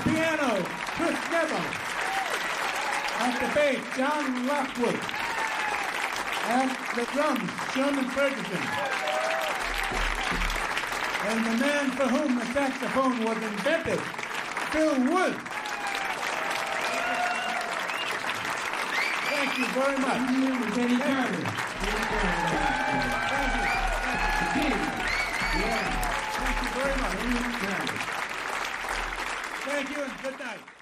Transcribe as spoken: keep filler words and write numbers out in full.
piano, Chris Neville. At the bass, John Lockwood. At the drums, Sherman Ferguson. And the man for whom the saxophone was invented, Phil Woods. Thank you very much. Thank you, Benny Carter. Thank you. Thank you. Yeah. Thank you very much. Thank you and good night.